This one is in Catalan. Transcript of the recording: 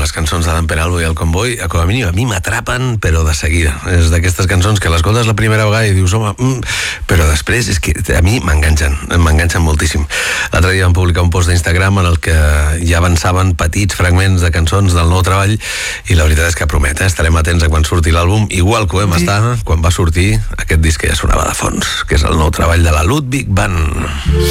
les cançons de Dan Peralbo i el Convoy, com a mínim a mi m'atrapen, però de seguida. És d'aquestes cançons que l'escoltes la primera vegada i dius, home, però després és que a mi m'enganxen moltíssim. L'altre dia vam publicar un post d'Instagram en el que ja avançaven petits fragments de cançons del nou treball i la veritat és que promet, estarem atents a quan surti l'àlbum, igual que ho vam estar quan va sortir aquest disc que ja sonava de fons, que és el nou treball de la Ludwig Band.